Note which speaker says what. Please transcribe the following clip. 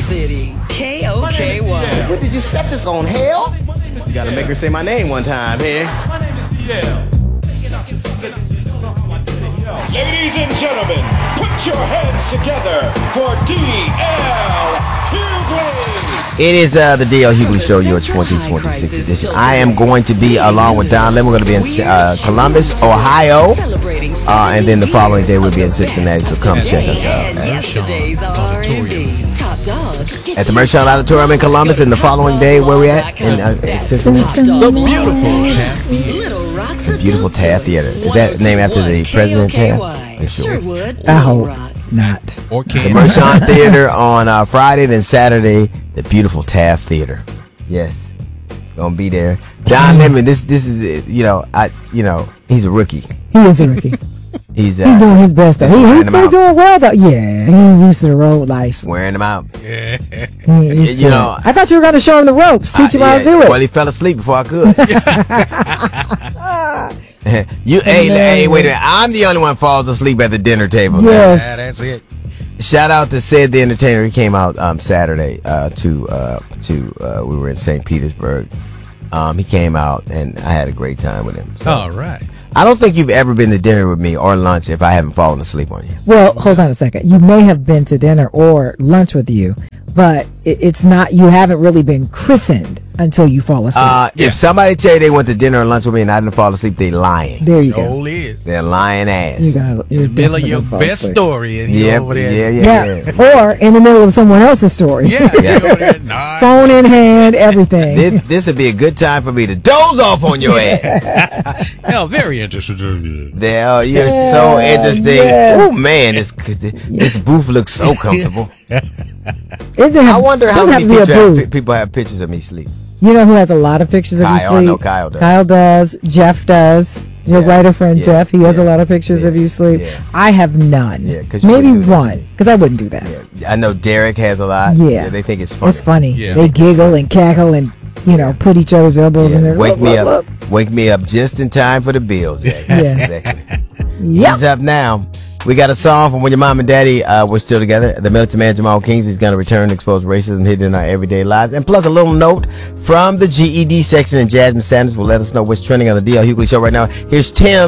Speaker 1: City, KOKY.
Speaker 2: What did you set this on, hell? You gotta make her say my name one time here.
Speaker 3: Ladies and gentlemen, put your hands together for D.L. Hughley.
Speaker 2: It is the D.L. Hughley Show, your 2026 edition. I am going to be along with Don Lemon. We're going to be in Columbus, Ohio. And then the following day we'll be in Cincinnati, so come check us out.
Speaker 1: Yesterday's R&B. Top Dog.
Speaker 2: At the Mershon Auditorium in Columbus, and the following day where we at? In Cincinnati.
Speaker 1: The beautiful Taft Little Rocks.
Speaker 2: The beautiful Taft Theater. Is that named after the president Taft? I'm sure.
Speaker 4: I hope not.
Speaker 2: The Mershon Theater on Friday, then Saturday, the beautiful Taft Theater. Yes, gonna be there. Don Lemon, this is he's a rookie.
Speaker 4: He is a rookie.
Speaker 2: He's
Speaker 4: doing his best though. He's doing well though. Yeah, he used to the road life.
Speaker 2: Wearing him out.
Speaker 5: Yeah.
Speaker 4: I thought you were gonna show him the ropes, teach him how to do it.
Speaker 2: Well, he fell asleep before I could. Hey, wait a minute. I'm the only one falls asleep at the dinner table.
Speaker 4: Yes.
Speaker 5: Yeah, that's it.
Speaker 2: Shout out to Sid the Entertainer. He came out Saturday we were in St. Petersburg. He came out and I had a great time with him. So.
Speaker 5: All right.
Speaker 2: I don't think you've ever been to dinner with me or lunch if I haven't fallen asleep on you.
Speaker 4: Well, hold on a second. You may have been to dinner or lunch with you, but it's not. You haven't really been christened until you fall asleep.
Speaker 2: If somebody tell you they went to dinner or lunch with me and I didn't fall asleep, they lying.
Speaker 4: There you go.
Speaker 5: Old is.
Speaker 2: They're lying ass.
Speaker 4: You're
Speaker 5: Middle of your best story in here over there.
Speaker 4: Yeah. Or in the middle of someone else's story.
Speaker 5: Yeah. Over there, nah.
Speaker 4: Phone in hand, everything.
Speaker 2: This would be a good time for me to doze off on your ass.
Speaker 5: Hell, very interesting.
Speaker 2: You're so interesting.
Speaker 4: Yes.
Speaker 2: Oh man, this booth looks so comfortable.
Speaker 4: I
Speaker 2: wonder how many people have pictures of me sleep.
Speaker 4: You know who has a lot of pictures of you sleep?
Speaker 2: I know Kyle does.
Speaker 4: Kyle does. Jeff does. Your writer friend Jeff, he has a lot of pictures of you sleep.
Speaker 2: Yeah.
Speaker 4: I have none.
Speaker 2: Yeah,
Speaker 4: maybe one, because I wouldn't do that.
Speaker 2: Yeah. I know Derek has a lot.
Speaker 4: Yeah.
Speaker 2: They think it's funny.
Speaker 4: It's funny.
Speaker 5: Yeah.
Speaker 4: They giggle and cackle and put each other's elbows in there.
Speaker 2: Wake me up just in time for the bills. Jack.
Speaker 4: Yeah.
Speaker 2: Exactly.
Speaker 4: Yep.
Speaker 2: He's up now. We got a song from when your mom and daddy were still together. The Militant Man Jamal Kings is going to return to expose racism hidden in our everyday lives. And plus a little note from the GED section, and Jasmine Sanders will let us know what's trending on the D.L. Hughley Show right now. Here's Tim.